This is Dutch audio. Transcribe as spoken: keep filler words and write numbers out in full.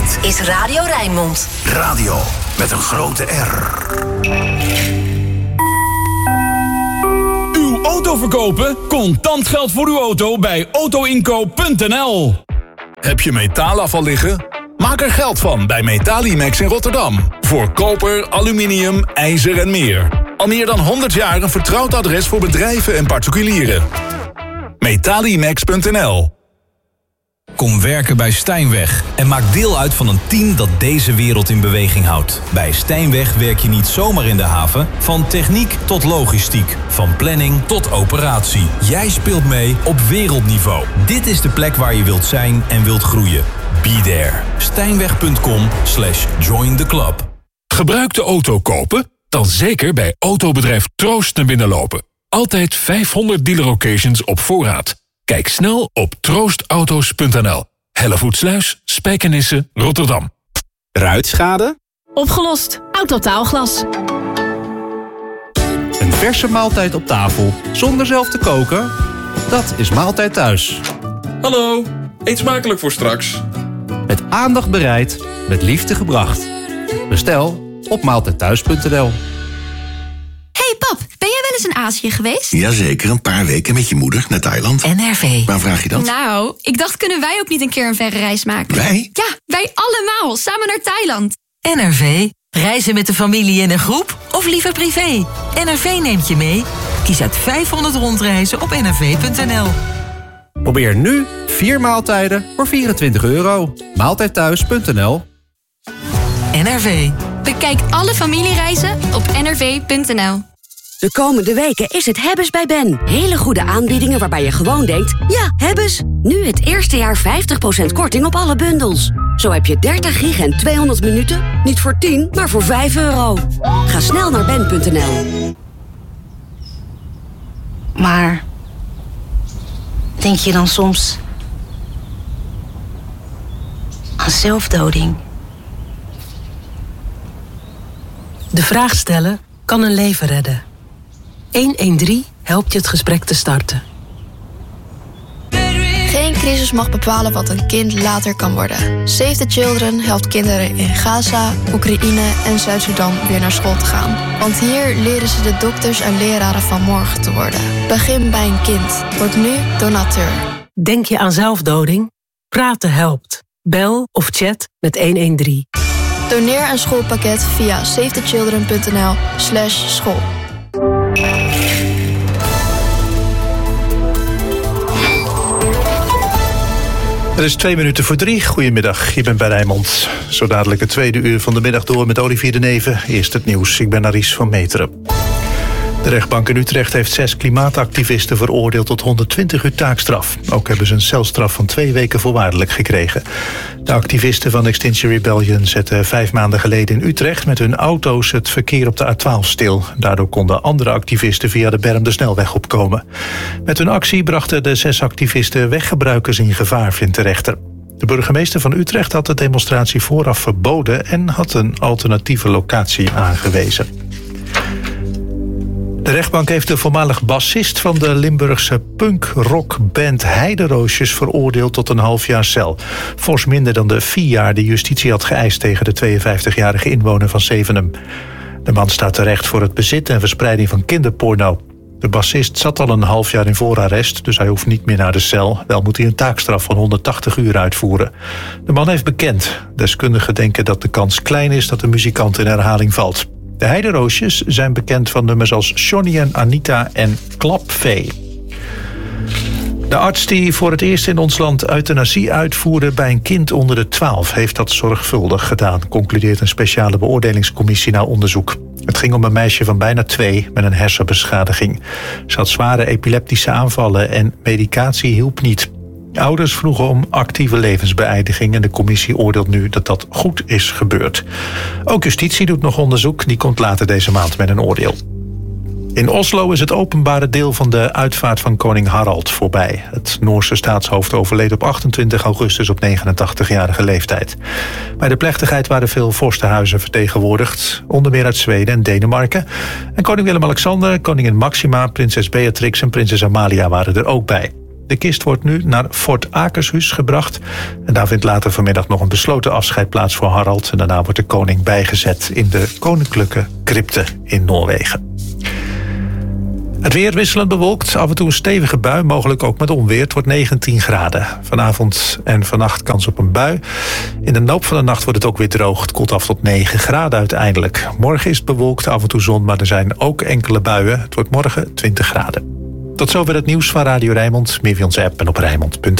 Dit is Radio Rijnmond. Radio met een grote R. Uw auto verkopen? Contant geld voor uw auto bij autoinkoop punt n l. Heb je metaalafval liggen? Maak er geld van bij Metalimax in Rotterdam. Voor koper, aluminium, ijzer en meer. Al meer dan honderd jaar een vertrouwd adres voor bedrijven en particulieren. Metalimax punt n l. Kom werken bij Stijnweg en maak deel uit van een team dat deze wereld in beweging houdt. Bij Stijnweg werk je niet zomaar in de haven, van techniek tot logistiek, van planning tot operatie. Jij speelt mee op wereldniveau. Dit is de plek waar je wilt zijn en wilt groeien. Be there. Stijnweg punt com slash join the club. Gebruikte auto kopen? Dan zeker bij autobedrijf Troost naar binnen lopen. Altijd vijfhonderd dealer locations op voorraad. Kijk snel op troostauto's punt n l. Hellevoetsluis, Spijkenisse, Rotterdam. Ruitschade? Opgelost. Autotaalglas. Een verse maaltijd op tafel, zonder zelf te koken? Dat is Maaltijd Thuis. Hallo, eet smakelijk voor straks. Met aandacht bereid, met liefde gebracht. Bestel op maaltijdthuis punt n l. Hey pap, ben jij wel eens in Azië geweest? Jazeker, een paar weken met je moeder naar Thailand. N R V. Waar vraag je dat? Nou, ik dacht, kunnen wij ook niet een keer een verre reis maken? Wij? Ja, wij allemaal, samen naar Thailand. N R V. Reizen met de familie in een groep of liever privé? N R V neemt je mee. Kies uit vijfhonderd rondreizen op n r v punt n l. Probeer nu vier maaltijden voor vierentwintig euro. maaltijdthuis punt n l. N R V. Bekijk alle familiereizen op n r v punt n l. De komende weken is het Hebbes bij Ben. Hele goede aanbiedingen waarbij je gewoon denkt, ja, Hebbes. Nu het eerste jaar vijftig procent korting op alle bundels. Zo heb je dertig gig en tweehonderd minuten, niet voor tien, maar voor vijf euro. Ga snel naar ben punt n l. Maar denk je dan soms aan zelfdoding? De vraag stellen kan een leven redden. honderddertien helpt je het gesprek te starten. Geen crisis mag bepalen wat een kind later kan worden. Save the Children helpt kinderen in Gaza, Oekraïne en Zuid-Sudan weer naar school te gaan. Want hier leren ze de dokters en leraren van morgen te worden. Begin bij een kind. Word nu donateur. Denk je aan zelfdoding? Praten helpt. Bel of chat met honderddertien. Doneer een schoolpakket via save the children punt n l slash school. Het is twee minuten voor drie. Goedemiddag, je bent bij Rijnmond. Zo dadelijk het tweede uur van de middag door met Olivier de Neven. Eerst het nieuws, ik ben Aries van Meteren. De rechtbank in Utrecht heeft zes klimaatactivisten veroordeeld tot honderdtwintig uur taakstraf. Ook hebben ze een celstraf van twee weken voorwaardelijk gekregen. De activisten van Extinction Rebellion zetten vijf maanden geleden in Utrecht met hun auto's het verkeer op de A twaalf stil. Daardoor konden andere activisten via de berm de snelweg opkomen. Met hun actie brachten de zes activisten weggebruikers in gevaar, vindt de rechter. De burgemeester van Utrecht had de demonstratie vooraf verboden en had een alternatieve locatie aangewezen. De rechtbank heeft de voormalig bassist van de Limburgse punk-rockband Heideroosjes veroordeeld tot een half jaar cel. Fors minder dan de vier jaar die justitie had geëist tegen de tweeënvijftigjarige inwoner van Zevenum. De man staat terecht voor het bezit en verspreiding van kinderporno. De bassist zat al een half jaar in voorarrest, dus hij hoeft niet meer naar de cel. Wel moet hij een taakstraf van honderdtachtig uur uitvoeren. De man heeft bekend. Deskundigen denken dat de kans klein is dat de muzikant in herhaling valt. De Heideroosjes zijn bekend van nummers als Johnny en Anita en Klapvee. De arts die voor het eerst in ons land euthanasie uitvoerde bij een kind onder de twaalf... heeft dat zorgvuldig gedaan, concludeert een speciale beoordelingscommissie na onderzoek. Het ging om een meisje van bijna twee met een hersenbeschadiging. Ze had zware epileptische aanvallen en medicatie hielp niet. Ouders vroegen om actieve levensbeëindiging en de commissie oordeelt nu dat dat goed is gebeurd. Ook justitie doet nog onderzoek, die komt later deze maand met een oordeel. In Oslo is het openbare deel van de uitvaart van koning Harald voorbij. Het Noorse staatshoofd overleed op achtentwintig augustus op negenentachtigjarige leeftijd. Bij de plechtigheid waren veel vorstenhuizen vertegenwoordigd, onder meer uit Zweden en Denemarken. En koning Willem-Alexander, koningin Maxima, prinses Beatrix en prinses Amalia waren er ook bij. De kist wordt nu naar Fort Akershuis gebracht. En daar vindt later vanmiddag nog een besloten afscheid plaats voor Harald. En daarna wordt de koning bijgezet in de koninklijke crypte in Noorwegen. Het weer wisselend bewolkt, af en toe een stevige bui, mogelijk ook met onweer. Het wordt negentien graden. Vanavond en vannacht kans op een bui. In de loop van de nacht wordt het ook weer droog. Het koelt af tot negen graden uiteindelijk. Morgen is het bewolkt, af en toe zon, maar er zijn ook enkele buien. Het wordt morgen twintig graden. Tot zover het nieuws van Radio Rijnmond. Meer via onze app en op Rijnmond punt n l.